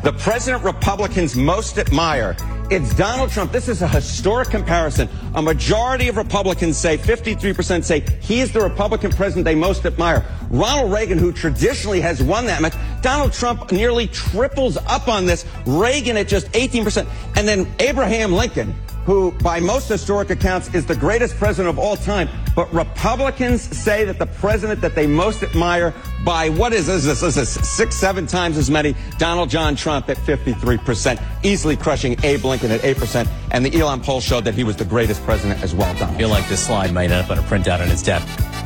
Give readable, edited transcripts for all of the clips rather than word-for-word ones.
The president Republicans most admire, it's Donald Trump. This is a historic comparison. A majority of Republicans say, 53% say, he is the Republican president they most admire. Ronald Reagan, who traditionally has won that much, Donald Trump nearly triples up on this. Reagan at just 18%. And then Abraham Lincoln, who by most historic accounts is the greatest president of all time. But Republicans say that the president that they most admire by, what is this? This is 6-7 times as many. Donald John Trump at 53%, easily crushing Abe Lincoln at 8%. And the Elon poll showed that he was the greatest president as well, Donald. I feel like this slide might end up on a printout on his desk.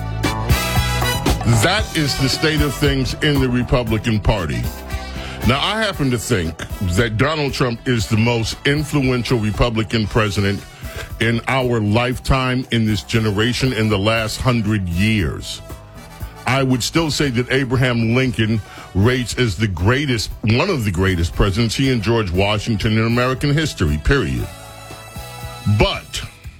That is the state of things in the Republican Party. Now, I happen to think that Donald Trump is the most influential Republican president in our lifetime, in this generation, in the last 100 years. I would still say that Abraham Lincoln rates as the greatest, one of the greatest presidents, he and George Washington, in American history, period. But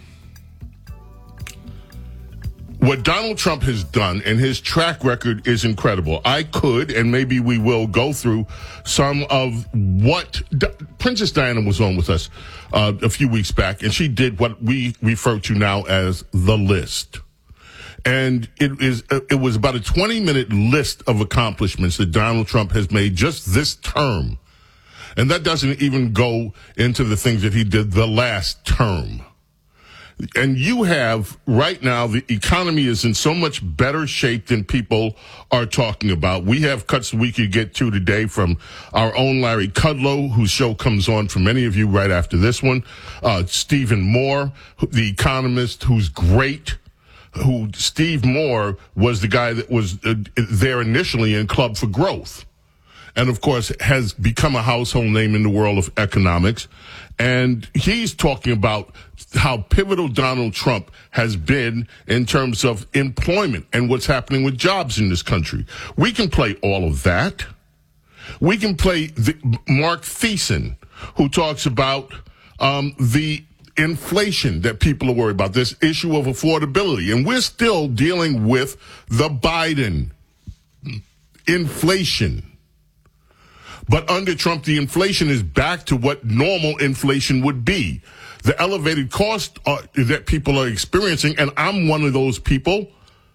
what Donald Trump has done, and his track record is incredible. I could, and maybe we will, go through some of what Princess Diana was on with us a few weeks back, and she did what we refer to now as the list. And it was about a 20-minute list of accomplishments that Donald Trump has made just this term. And that doesn't even go into the things that he did the last term. And you have, right now, the economy is in so much better shape than people are talking about. We have cuts we could get to today from our own Larry Kudlow, whose show comes on for many of you right after this one. Stephen Moore, the economist, who's great. Steve Moore was the guy that was there initially in Club for Growth. And, of course, has become a household name in the world of economics. And he's talking about how pivotal Donald Trump has been in terms of employment and what's happening with jobs in this country. We can play all of that. We can play Mark Thiessen, who talks about the inflation that people are worried about, this issue of affordability. And we're still dealing with the Biden inflation. But under Trump, the inflation is back to what normal inflation would be. The elevated cost that people are experiencing, and I'm one of those people.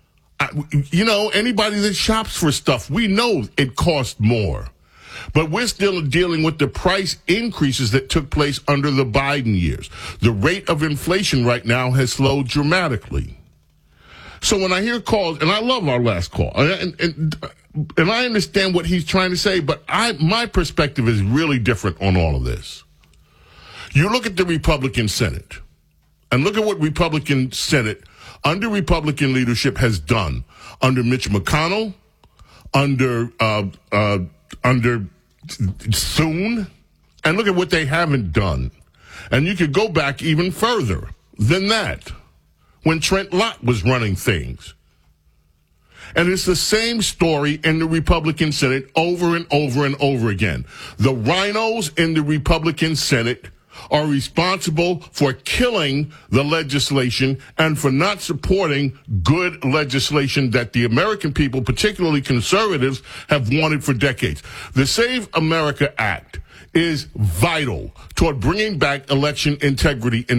Anybody that shops for stuff, we know it costs more. But we're still dealing with the price increases that took place under the Biden years. The rate of inflation right now has slowed dramatically. So when I hear calls, and I love our last call, and I understand what he's trying to say, but my perspective is really different on all of this. You look at the Republican Senate, and look at what Republican Senate under Republican leadership has done under Mitch McConnell, under Thune, and look at what they haven't done. And you could go back even further than that, when Trent Lott was running things. And it's the same story in the Republican Senate over and over and over again. The rhinos in the Republican Senate are responsible for killing the legislation and for not supporting good legislation that the American people, particularly conservatives, have wanted for decades. The Save America Act is vital toward bringing back election integrity in